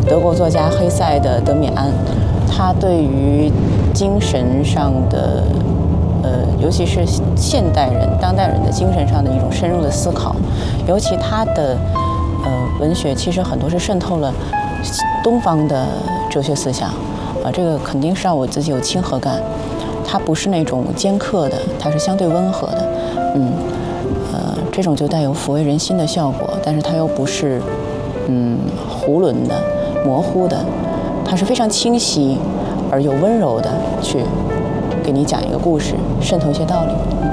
德国作家黑塞的《德米安》，他对于精神上的尤其是现代人、当代人的精神上的一种深入的思考，尤其他的文学其实很多是渗透了东方的哲学思想，这个肯定是让我自己有亲和感。它不是那种尖刻的，它是相对温和的，这种就带有抚慰人心的效果，但是它又不是囫囵的、模糊的，它是非常清晰而又温柔的去给你讲一个故事，渗透一些道理。